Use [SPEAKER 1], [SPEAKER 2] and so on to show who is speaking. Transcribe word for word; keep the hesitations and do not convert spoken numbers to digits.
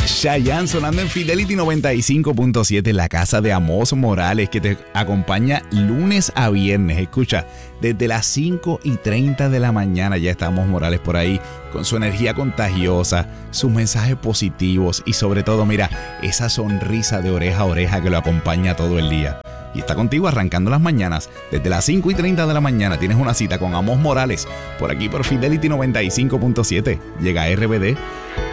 [SPEAKER 1] Chayanne sonando en Fidelity noventa y cinco punto siete, la casa de Amos Morales, que te acompaña lunes a viernes. Escucha, desde las cinco y treinta de la mañana ya está Amos Morales por ahí, con su energía contagiosa, sus mensajes positivos y sobre todo, mira, esa sonrisa de oreja a oreja que lo acompaña todo el día. Y está contigo arrancando las mañanas. Desde las cinco y treinta de la mañana tienes una cita con Amos Morales, por aquí por Fidelity noventa y cinco punto siete. Llega R B D.